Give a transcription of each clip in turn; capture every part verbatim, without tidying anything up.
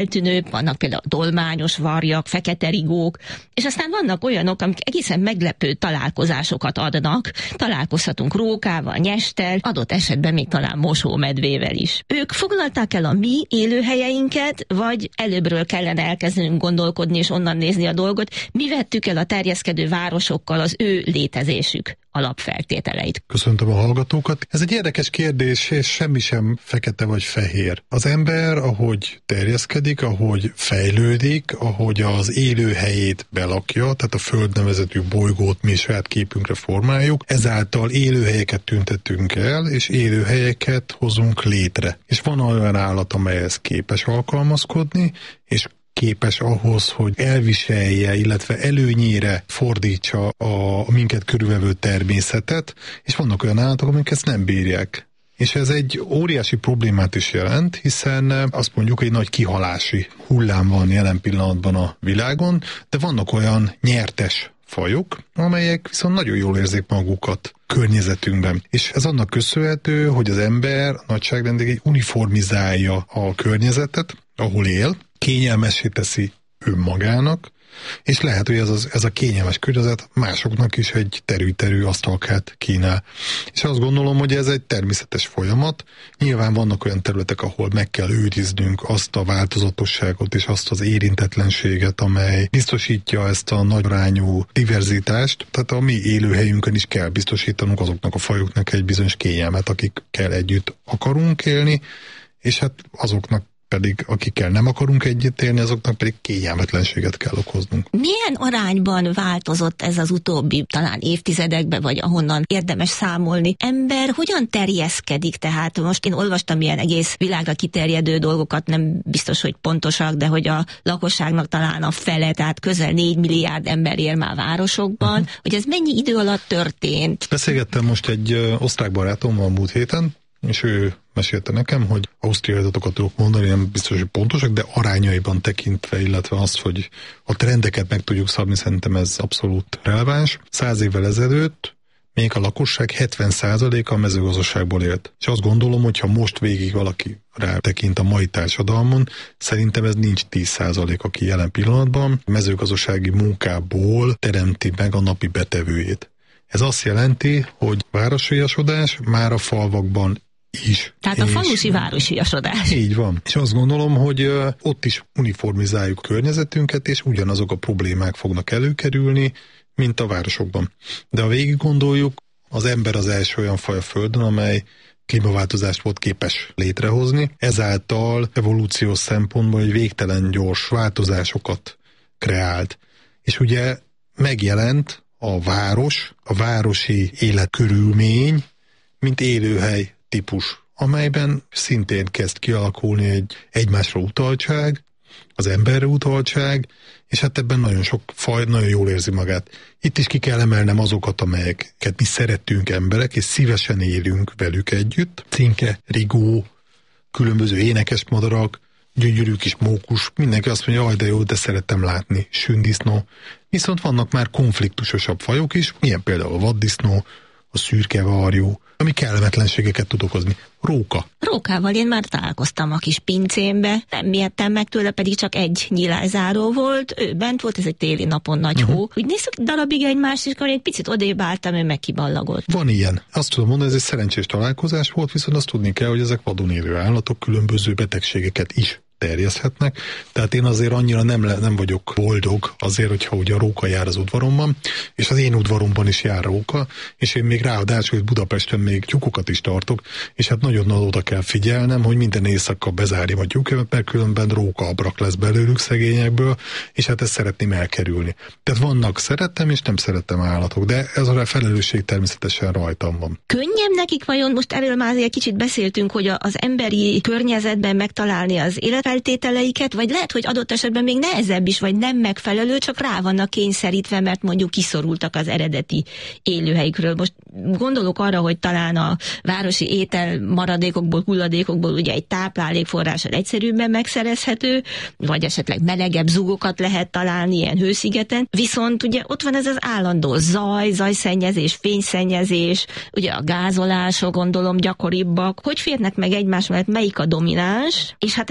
feltűnőbb, vannak például dolmányos varjak, fekete rigók, és aztán vannak olyanok, amik egészen meglepő találkozásokat adnak. Találkozhatunk rókával, nyesttel, adott esetben még talán mosómedvével is. Ők foglalták el a mi élőhelyeinket, vagy előbbről kellene elkezdenünk gondolkodni és onnan nézni a dolgot, mi vettük el a terjeszkedő városokkal az ő létezésük alapfeltételeit. Köszöntöm a hallgatókat. Ez egy érdekes kérdés, és semmi sem fekete vagy fehér. Az ember, ahogy terjeszkedik, ahogy fejlődik, ahogy az élőhelyét belakja, tehát a Föld nevezetű bolygót mi saját képünkre formáljuk, ezáltal élőhelyeket tüntetünk el, és élőhelyeket hozunk létre. És van olyan állat, amelyhez képes alkalmazkodni, és képes ahhoz, hogy elviselje, illetve előnyére fordítsa a minket körülvevő természetet, és vannak olyan állatok, amik ezt nem bírják. És ez egy óriási problémát is jelent, hiszen azt mondjuk, hogy egy nagy kihalási hullám van jelen pillanatban a világon, de vannak olyan nyertes fajok, amelyek viszont nagyon jól érzik magukat környezetünkben. És ez annak köszönhető, hogy az ember nagyságrendileg uniformizálja a környezetet, ahol él, kényelmessé teszi önmagának, és lehet, hogy ez, az, ez a kényelmes környezet másoknak is egy terű-terű asztalkát kínál. És azt gondolom, hogy ez egy természetes folyamat. Nyilván vannak olyan területek, ahol meg kell őriznünk azt a változatosságot és azt az érintetlenséget, amely biztosítja ezt a nagy arányú diverzitást. Tehát a mi élőhelyünkön is kell biztosítanunk azoknak a fajoknak egy bizonyos kényelmet, akikkel együtt akarunk élni, és hát azoknak pedig akikkel nem akarunk együtt élni, azoknak pedig kényelmetlenséget kell okoznunk. Milyen arányban változott ez az utóbbi talán évtizedekben, vagy ahonnan érdemes számolni? Ember hogyan terjeszkedik? Tehát most én olvastam ilyen egész világra kiterjedő dolgokat, nem biztos, hogy pontosak, de hogy a lakosságnak talán a fele, tehát közel négy milliárd ember él már városokban, uh-huh. hogy ez mennyi idő alatt történt? Beszélgettem most egy ö, osztrák barátommal múlt héten, és ő mesélte nekem, hogy ausztriai adatokat tudok mondani, nem biztos, hogy pontosak, de arányaiban tekintve, illetve azt, hogy a trendeket meg tudjuk szabni, szerintem ez abszolút releváns. Száz évvel ezelőtt még a lakosság hetven százaléka a mezőgazdaságból élt. És azt gondolom, hogy ha most végig valaki rátekint a mai társadalmon, szerintem ez nincs tíz százalék, aki jelen pillanatban mezőgazdasági munkából teremti meg a napi betevőjét. Ez azt jelenti, hogy városiasodás már a falvakban is. Tehát a falusi városiasodás. Így van. És azt gondolom, hogy uh, ott is uniformizáljuk környezetünket, és ugyanazok a problémák fognak előkerülni, mint a városokban. De ha végig gondoljuk, az ember az első olyan faj a Földön, amely klímaváltozást volt képes létrehozni, ezáltal evolúciós szempontból egy végtelen gyors változásokat kreált. És ugye megjelent a város, a városi életkörülmény, mint élőhely típus, amelyben szintén kezd kialakulni egy egymásra utaltság, az emberre utaltság, és hát ebben nagyon sok faj nagyon jól érzi magát. Itt is ki kell emelnem azokat, amelyeket mi szeretünk emberek, és szívesen élünk velük együtt. Cinke, rigó, különböző énekes madarak, gyönyörű kis mókus, mindenki azt mondja, jaj, de jó, de szeretem látni, sündisznó. Viszont vannak már konfliktusosabb fajok is, ilyen például a vaddisznó, a szürke varjú, ami kellemetlenségeket tud okozni. Róka. Rókával én már találkoztam a kis pincémbe, nem miettem meg tőle, pedig csak egy nyilázáró volt, ő bent volt, ez egy téli napon nagy uh-huh. hó. Úgy nézzük darabig egymást, és akkor egy picit odébb álltam, ő meg kiballagott. Van ilyen. Azt tudom mondani, ez egy szerencsés találkozás volt, viszont azt tudni kell, hogy ezek vadon élő állatok különböző betegségeket is terjeszthetnek, tehát én azért annyira nem, le, nem vagyok boldog azért, hogyha ugye a róka jár az udvaromban, és az én udvaromban is jár róka, és én még ráadásul, hogy Budapesten még tyúkokat is tartok, és hát nagyon oda kell figyelnem, hogy minden éjszaka bezárjam a tyúkokat, mert különben róka abrak lesz belőlük szegényekből, és hát ezt szeretném elkerülni. Tehát vannak szeretem és nem szeretem állatok, de ez a felelősség természetesen rajtam van. Könnyebb nekik vajon, most erről már egy kicsit beszéltünk, hogy az emberi környezetben megtalálni az életfeltételeiket, vagy lehet, hogy adott esetben még nehezebb is, vagy nem megfelelő, csak rá vannak kényszerítve, mert mondjuk kiszorultak az eredeti élőhelyükről. Most gondolok arra, hogy talán a városi étel maradékokból, hulladékokból ugye egy táplálékforrás egyszerűbben megszerezhető, vagy esetleg melegebb zugokat lehet találni ilyen hőszigeten. Viszont ugye ott van ez az állandó zaj, zajszennyezés, fényszennyezés, ugye a gázolások gondolom gyakoribbak. Hogy férnek meg egymás mellett, melyik a domináns? És hát egy nagyon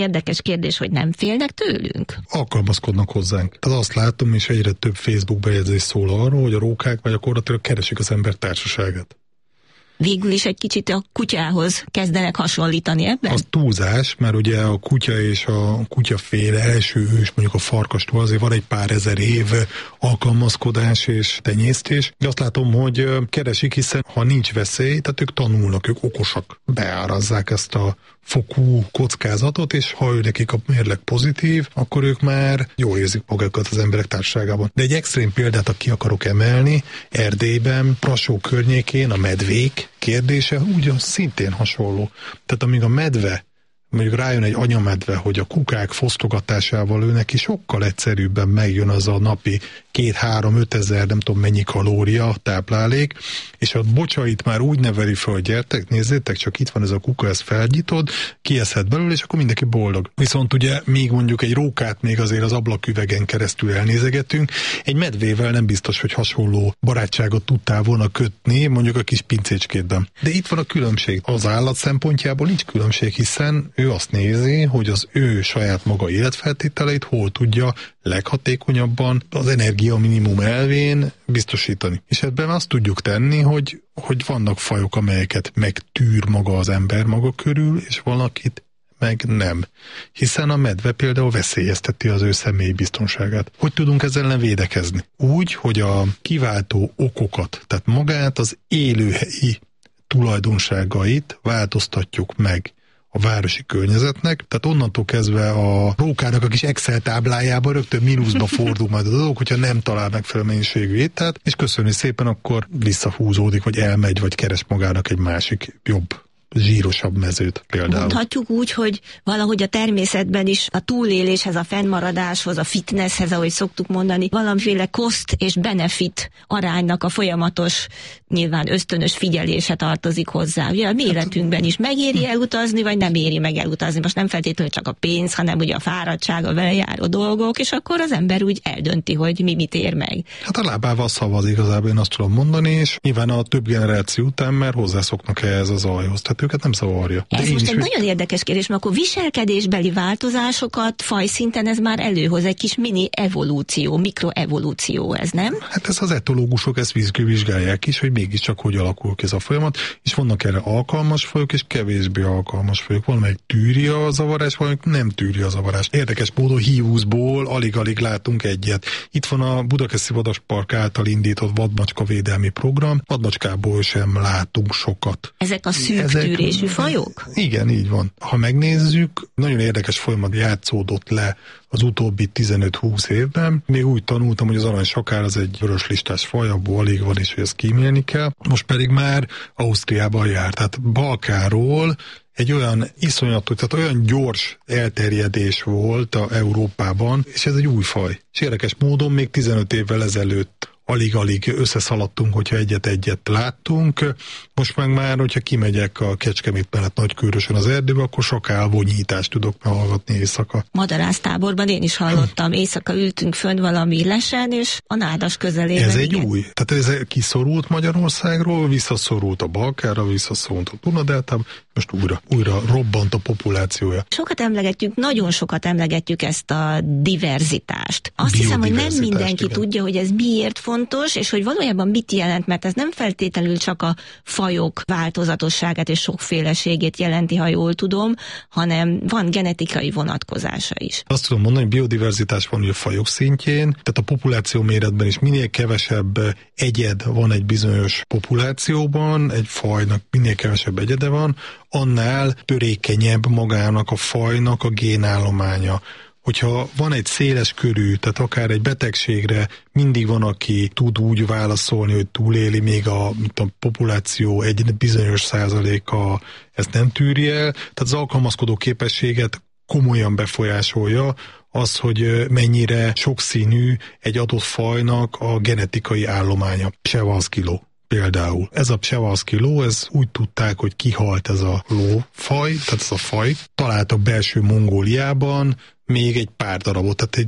érdekes kérdés, hogy nem félnek tőlünk? Alkalmazkodnak hozzánk. Tehát azt látom, és egyre több Facebook bejegyzés szól arról, hogy a rókák vagy gyakorlatilag keresik az ember társaságát. Végül is egy kicsit a kutyához kezdenek hasonlítani ebben? Az túlzás, mert ugye a kutya és a kutyaféle első ős, mondjuk a farkastól azért van egy pár ezer év alkalmazkodás és tenyésztés, de azt látom, hogy keresik, hiszen ha nincs veszély, tehát ők tanulnak, ők okosak, beárazzák ezt a fokú kockázatot, és ha ő nekik a mérleg pozitív, akkor ők már jól érzik magukat az emberek társaságában. De egy extrém példát, aki akarok emelni, Erdélyben, Brassó környékén a medvék kérdése ugyan szintén hasonló. Tehát amíg a medve, mondjuk rájön egy anyamedve, hogy a kukák fosztogatásával ő neki sokkal egyszerűbben megjön az a napi két-három-öt ezer, nem tudom mennyi kalória táplálék, és a bocsait már úgy neveli fel, hogy gyertek, nézzétek, csak itt van ez a kuka, ezt felnyitod, kieszed belőle, és akkor mindenki boldog. Viszont ugye még mondjuk egy rókát még azért az ablaküvegen keresztül elnézegetünk, egy medvével nem biztos, hogy hasonló barátságot tudtál volna kötni, mondjuk a kis pincécskétben. De itt van a különbség. Az állat szempontjából nincs különbség, hiszen ő azt nézi, hogy az ő saját maga életfeltételeit hol tudja leghatékonyabban az energia minimum elvén biztosítani. És ebben azt tudjuk tenni, hogy, hogy vannak fajok, amelyeket megtűr maga az ember maga körül, és valakit meg nem. Hiszen a medve például veszélyezteti az ő személyi biztonságát. Hogy tudunk ezzel ellen védekezni? Úgy, hogy a kiváltó okokat, tehát magát az élőhelyi tulajdonságait változtatjuk meg a városi környezetnek, tehát onnantól kezdve a rókának a kis Excel táblájában rögtön mínuszba fordul majd a dolog, hogyha nem talál megfelelő mennyiségű ételt, és köszönni szépen, akkor visszahúzódik, vagy elmegy, vagy keres magának egy másik jobb, zsírosabb mezőt például. Mondhatjuk úgy, hogy valahogy a természetben is a túléléshez, a fennmaradáshoz, a fitnesshez, ahogy szoktuk mondani, valamiféle cost és benefit aránynak a folyamatos, nyilván ösztönös figyelése tartozik hozzá. Ugye a mi életünkben is megéri elutazni, vagy nem éri meg elutazni. Most nem feltétlenül csak a pénz, hanem ugye a fáradtság, a vele járó dolgok, és akkor az ember úgy eldönti, hogy mi mit ér meg. Hát a lábával szavaz igazából, én azt tudom mondani, és nyilván a több generáció után már hozzászoknak ehhez az zajhoz. Tehát őket nem zavarja. Ez De most is, egy hogy... nagyon érdekes kérdés, mert akkor viselkedésbeli változásokat fajszinten ez már előhoz, egy kis mini evolúció, mikroevolúció ez, nem? Hát ez az etológusok ezt vizsgálják is, hogy mégiscsak hogy alakul ki ez a folyamat, és vannak erre alkalmas fajok, és kevésbé alkalmas fajok. Valamelyik tűri a zavarás, valamelyik nem tűri a zavarás. Érdekes módon hiúzból alig-alig látunk egyet. Itt van a Budakeszi Vadaspark által indított vadmacska védelmi program, vadmacskából sem látunk sokat. Ezek a szűk Ezek... tűrésű fajok? Igen, így van. Ha megnézzük, nagyon érdekes folyamat játszódott le az utóbbi tizenöt-húsz évben. Még úgy tanultam, hogy az aranysakár az egy vöröslistás faj, abból alig van is, hogy ezt kímélni kell. Most pedig már Ausztriában jár. Tehát Balkánról egy olyan iszonyatos, tehát olyan gyors elterjedés volt a Európában, és ez egy új faj. És érdekes módon még tizenöt évvel ezelőtt alig-alig összeszaladtunk, hogyha egyet-egyet láttunk. Most meg már, hogyha kimegyek a Kecskemét mellett Nagykőrösön az erdőbe, akkor sok elvonyítást tudok meghallgatni éjszaka. Madarásztáborban én is hallottam. Éjszaka ültünk fönn valami lesen, és a nádas közelében. Ez egy igen. új. Tehát ez kiszorult Magyarországról, visszaszorult a Balkánra, visszaszorult a Dunadeltába, most újra, újra robbant a populációja. Sokat emlegetjük, nagyon sokat emlegetjük ezt a diverzitást. Azt hiszem, hogy nem mindenki igen. tudja, hogy ez miért fontos, és hogy valójában mit jelent, mert ez nem feltétlenül csak a fajok változatosságát és sokféleségét jelenti, ha jól tudom, hanem van genetikai vonatkozása is. Azt tudom mondani, hogy biodiverzitás van ugye a fajok szintjén, tehát a populáció méretben is minél kevesebb egyed van egy bizonyos populációban, egy fajnak minél kevesebb egyede van, annál törékenyebb magának a fajnak a génállománya. Hogyha van egy széles körű, tehát akár egy betegségre mindig van, aki tud úgy válaszolni, hogy túléli, még a, mint a populáció egy bizonyos százaléka ezt nem tűri el, tehát az alkalmazkodó képességet komolyan befolyásolja az, hogy mennyire sokszínű egy adott fajnak a genetikai állománya. Przewalski ló. Például. Ez a Przewalski ló, ez úgy tudták, hogy kihalt ez a lófaj, tehát ez a faj. Találtak belső Mongóliában még egy pár darabot, tehát egy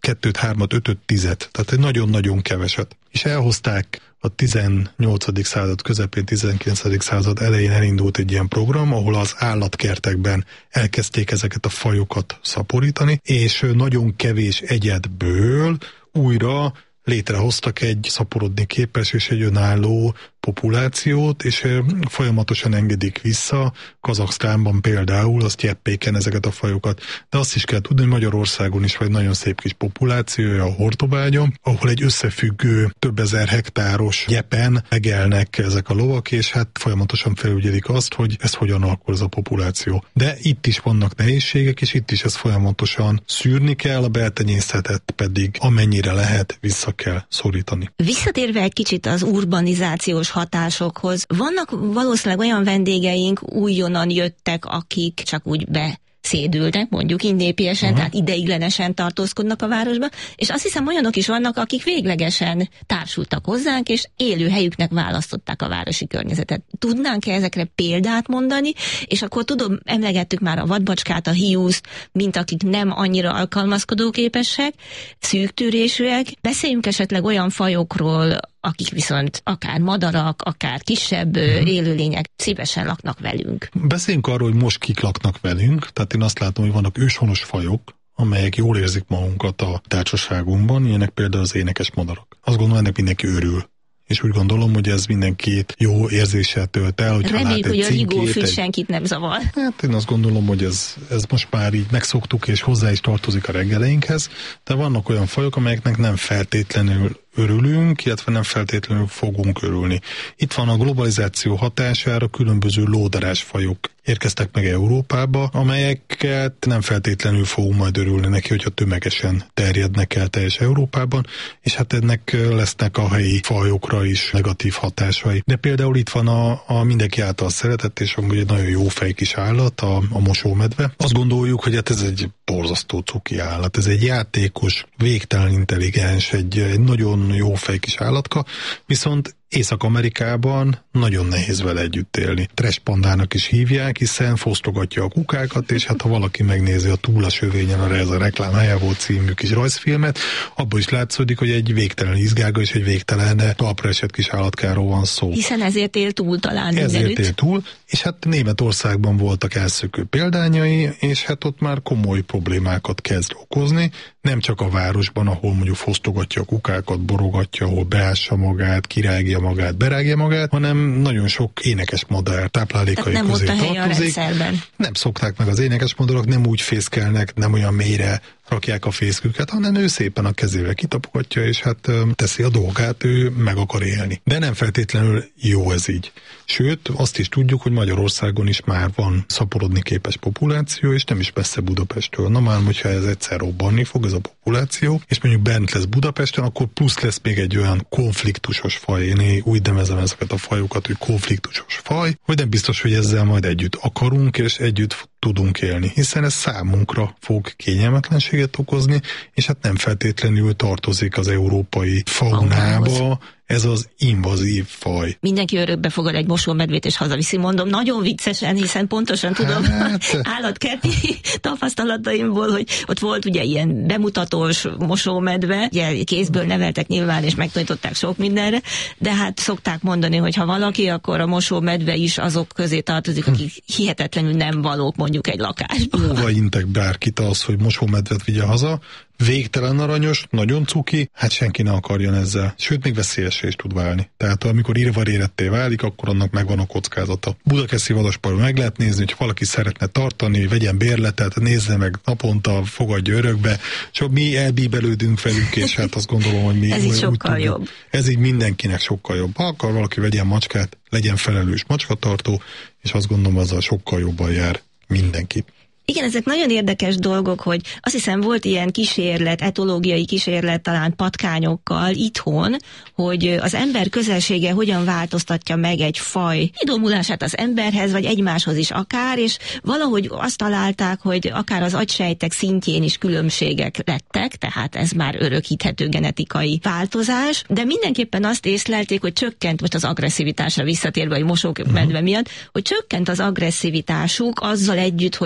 kettőt, hármat, ötöt, tizet, tehát egy nagyon-nagyon keveset. És elhozták a tizennyolcadik század közepén, tizenkilencedik század elején elindult egy ilyen program, ahol az állatkertekben elkezdték ezeket a fajokat szaporítani, és nagyon kevés egyedből újra létrehoztak egy szaporodni képes és egy önálló populációt, és folyamatosan engedik vissza. Kazaksztánban például azt cseppéken ezeket a fajokat. De azt is kell tudni, hogy Magyarországon is van egy nagyon szép kis populációja, a Hortobágyon, ahol egy összefüggő több ezer hektáros gyepen megelnek ezek a lovak, és hát folyamatosan felügyelik azt, hogy ez hogyan alakul ez a populáció. De itt is vannak nehézségek, és itt is ezt folyamatosan szűrni kell, a beltenyészetet pedig amennyire lehet vissza kell szorítani. Visszatérve egy kicsit az urbanizációs hatásokhoz, vannak valószínűleg olyan vendégeink, újonnan jöttek, akik csak úgy be szédülnek, mondjuk innépiesen, uh-huh. tehát ideiglenesen tartózkodnak a városba, és azt hiszem olyanok is vannak, akik véglegesen társultak hozzánk, és élőhelyüknek választották a városi környezetet. Tudnánk-e ezekre példát mondani? És akkor tudom, emlegettük már a vadbacskát, a hiúzt, mint akik nem annyira alkalmazkodóképesek, szűktűrésűek. Beszéljünk esetleg olyan fajokról, akik viszont akár madarak, akár kisebb hmm. élőlények szívesen laknak velünk. Beszéljünk arról, hogy most kik laknak velünk, tehát én azt látom, hogy vannak őshonos fajok, amelyek jól érzik magunkat a társaságunkban, ilyenek például az énekes madarak. Azt gondolom, ennek mindenki örül. És úgy gondolom, hogy ez mindenkit jó érzéssel tölt el, hogyha reméljük, lát egy hogy a rigófű egy... senkit nem zavar. Hát én azt gondolom, hogy ez, ez most már így megszoktuk, és hozzá is tartozik a reggeleinkhez, de vannak olyan fajok, amelyeknek nem feltétlenül örülünk, illetve nem feltétlenül fogunk örülni. Itt van a globalizáció hatására különböző lódarás fajok érkeztek meg Európába, amelyeket nem feltétlenül fogunk majd örülni neki, hogyha tömegesen terjednek el teljes Európában, és hát ennek lesznek a helyi fajokra is negatív hatásai. De például itt van a, a mindenki által szeretett, és amúgy egy nagyon jó fej kis állat, a, a mosómedve. Azt gondoljuk, hogy hát ez egy borzasztó cuki állat, ez egy játékos, végtelen intelligens, egy, egy nagyon jó fej kis állatka, viszont Észak-Amerikában nagyon nehéz vele együtt élni. Trash pandának is hívják, hiszen fosztogatja a kukákat, és hát ha valaki megnézi a Túl a sövényen, arra ez a Reklám helye volt című kis rajzfilmet, abban is látszódik, hogy egy végtelen izgága és egy végtelen talpra esett kis állatkáról van szó. Hiszen ezért él túl talán mindenütt. Ezért él túl, és hát Németországban voltak elszökő példányai, és hát ott már komoly problémákat kezd okozni, nem csak a városban, ahol mondjuk fosztogatja a kukákat, borogatja, ahol beássa magát, kirágja magát, berágja magát, hanem nagyon sok énekes madár táplálékai nem közé ott a tartozik. Nem szokták meg az énekes madarak, nem úgy fészkelnek, nem olyan mélyre rakják a fészküket, hanem ő szépen a kezével kitapogatja, és hát teszi a dolgát, ő meg akar élni. De nem feltétlenül jó ez így. Sőt, azt is tudjuk, hogy Magyarországon is már van szaporodni képes populáció, és nem is messze Budapesttől. Na már, hogyha ez egyszer robbanni fog, ez a populáció, és mondjuk bent lesz Budapesten, akkor plusz lesz még egy olyan konfliktusos faj. Én úgy nevezem ezeket a fajokat, hogy konfliktusos faj, hogy nem biztos, hogy ezzel majd együtt akarunk, és együtt tudunk élni, hiszen ez számunkra fog kényelmetlenséget okozni, és hát nem feltétlenül tartozik az európai faunába, ez az invazív faj. Mindenki örökbe fogad egy mosómedvét és hazaviszi, mondom, nagyon viccesen, hiszen pontosan tudom hát... állatkerti tapasztalataimból, hogy ott volt ugye ilyen bemutatós mosómedve, ugye kézből neveltek nyilván, és megtanították sok mindenre, de hát szokták mondani, hogy ha valaki, akkor a mosómedve is azok közé tartozik, akik hihetetlenül nem valók mondjuk egy lakásban. Jóva intek bárkit az, hogy mosómedvet vigye haza, végtelen aranyos, nagyon cuki, hát senki ne akarjon ezzel. Sőt, még veszélyessé is tud válni. Tehát amikor írvaréretté válik, akkor annak megvan a kockázata. Budakeszi vadasparkban meg lehet nézni, hogy valaki szeretne tartani, vegyen bérletet, nézze meg naponta, fogadja örökbe, csak mi elbíbelődünk velük, és hát azt gondolom, hogy mi... Ez így sokkal tudjuk. Jobb. Ez így mindenkinek sokkal jobb. Ha akar valaki vegyen macskát, legyen felelős macskatartó, és azt gondolom, azzal sokkal jobban jár mindenki. Igen, ezek nagyon érdekes dolgok, hogy azt hiszem volt ilyen kísérlet, etológiai kísérlet talán patkányokkal itthon, hogy az ember közelsége hogyan változtatja meg egy faj idomulását az emberhez, vagy egymáshoz is akár, és valahogy azt találták, hogy akár az agysejtek szintjén is különbségek lettek, tehát ez már örökíthető genetikai változás, de mindenképpen azt észlelték, hogy csökkent, most az agresszivitásra visszatérve, hogy mosómedve miatt, hogy csökkent az agresszivitásuk azzal együtt, hogy nyilván a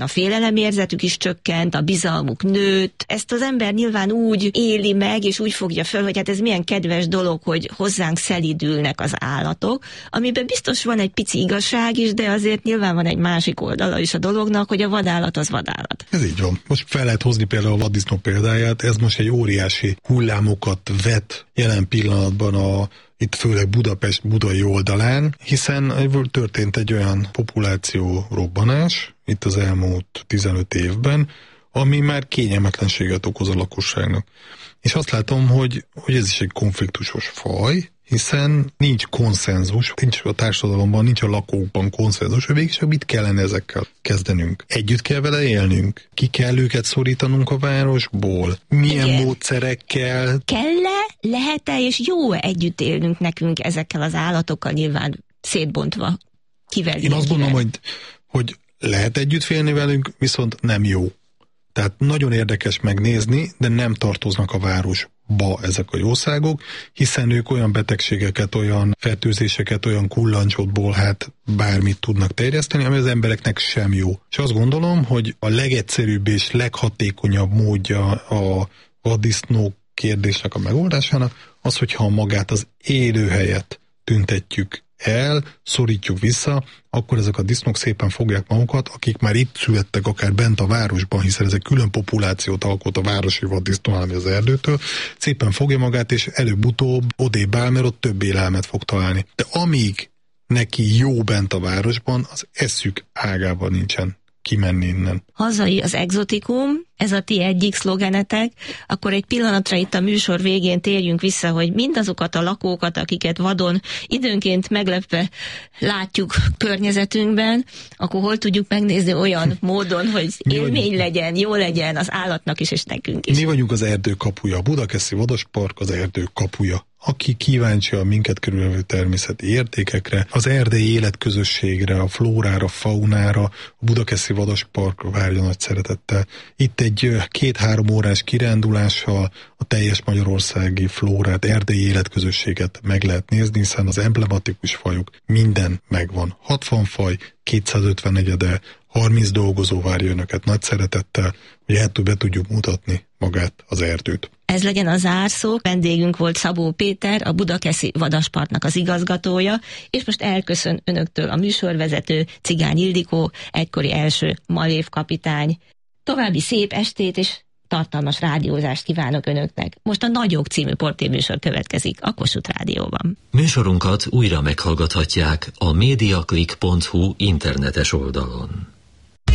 a félelemérzetük is csökkent, a bizalmuk nőtt. Ezt az ember nyilván úgy éli meg, és úgy fogja föl, hogy hát ez milyen kedves dolog, hogy hozzánk szelídülnek az állatok, amiben biztos van egy pici igazság is, de azért nyilván van egy másik oldala is a dolognak, hogy a vadállat az vadállat. Ez így van. Most fel lehet hozni például a vaddisznó példáját, ez most egy óriási hullámokat vet jelen pillanatban a itt főleg Budapest budai oldalán, hiszen történt egy olyan populáció robbanás itt az elmúlt tizenöt évben, ami már kényelmetlenséget okoz a lakosságnak. És azt látom, hogy, hogy ez is egy konfliktusos faj, hiszen nincs konszenzus, nincs a társadalomban, nincs a lakókban konszenzus, hogy végig mit kellene ezekkel kezdenünk. Együtt kell vele élnünk, ki kell őket szorítanunk a városból, milyen Igen. módszerekkel. Kell-e, lehet-e és jó együtt élnünk nekünk ezekkel az állatokkal, nyilván szétbontva, kivel. Én azt gondolom, hogy, hogy lehet együtt félni velünk, viszont nem jó. Tehát nagyon érdekes megnézni, de nem tartoznak a városba ezek a jószágok, hiszen ők olyan betegségeket, olyan fertőzéseket, olyan kullancsotból hát bármit tudnak terjeszteni, ami az embereknek sem jó. És azt gondolom, hogy a legegyszerűbb és leghatékonyabb módja a vaddisznó kérdésnek a megoldásának az, hogyha magát az élőhelyet tüntetjük el, szorítjuk vissza, akkor ezek a disznók szépen fogják magukat, akik már itt születtek, akár bent a városban, hiszen ez egy külön populációt alkot a városi vaddisznó, ami az erdőtől, szépen fogja magát, és előbb-utóbb odébb áll, mert ott több élelmet fog találni. De amíg neki jó bent a városban, az eszük ágában nincsen kimenni innen. Hazai az egzotikum, ez a ti egyik szlogenetek, akkor egy pillanatra itt a műsor végén térjünk vissza, hogy mindazokat a lakókat, akiket vadon időnként meglepve látjuk környezetünkben, akkor hol tudjuk megnézni olyan módon, hogy élmény legyen, jó legyen az állatnak is, és nekünk is. Mi vagyunk az erdő kapuja, a Budakeszi Vadaspark az erdő kapuja. Aki kíváncsi a minket körülvevő természeti értékekre, az erdei életközösségre, a flórára, faunára, a Budakeszi Vadaspark várja nagy szeretettel. Itt egy két-három órás kirándulással a teljes magyarországi flórát, erdei életközösséget meg lehet nézni, hiszen az emblematikus fajok minden megvan. hatvan faj, kétszázötven negyede, harminc dolgozó várja önöket nagy szeretettel, hogy el be tudjuk mutatni magát az erdőt. Ez legyen a zárszó. Vendégünk volt Szabó Péter, a Budakeszi Vadasparknak az igazgatója, és most elköszön önöktől a műsorvezető Cigány Ildikó, egykori első Malév kapitány. További szép estét és tartalmas rádiózást kívánok önöknek. Most a Nagyok című portéműsor következik a Kossuth Rádióban. Műsorunkat újra meghallgathatják a mediaclick pont hu internetes oldalon.